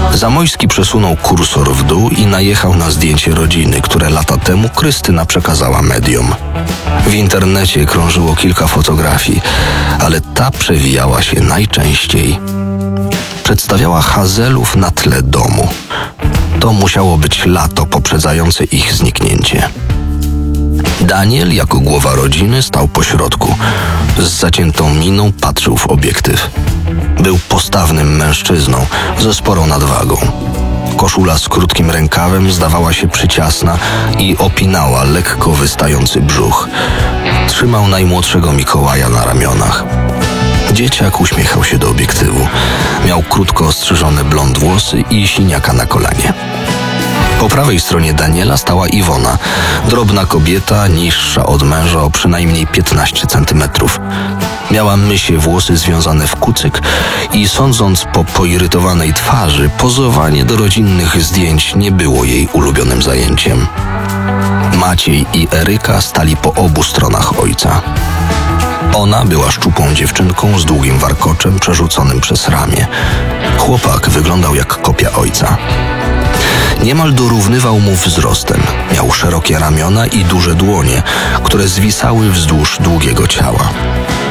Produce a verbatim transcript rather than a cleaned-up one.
Zamojski przesunął kursor w dół i najechał na zdjęcie rodziny, które lata temu Krystyna przekazała mediom. W internecie krążyło kilka fotografii, ale ta przewijała się najczęściej. Przedstawiała Hazelów na tle domu. To musiało być lato poprzedzające ich zniknięcie. Daniel, jako głowa rodziny, stał pośrodku. Z zaciętą miną patrzył w obiektyw. Był postawnym mężczyzną ze sporą nadwagą. Koszula z krótkim rękawem zdawała się przyciasna i opinała lekko wystający brzuch. Trzymał najmłodszego Mikołaja na ramionach. Dzieciak uśmiechał się do obiektywu. Miał krótko ostrzyżone blond włosy i siniaka na kolanie. Po prawej stronie Daniela stała Iwona, drobna kobieta, niższa od męża o przynajmniej piętnaście centymetrów. Miała mysie włosy związane w kucyk i sądząc po poirytowanej twarzy, pozowanie do rodzinnych zdjęć nie było jej ulubionym zajęciem. Maciej i Eryka stali po obu stronach ojca. Ona była szczupłą dziewczynką z długim warkoczem przerzuconym przez ramię. Chłopak wyglądał jak kopia ojca. Niemal dorównywał mu wzrostem. Miał szerokie ramiona i duże dłonie, które zwisały wzdłuż długiego ciała.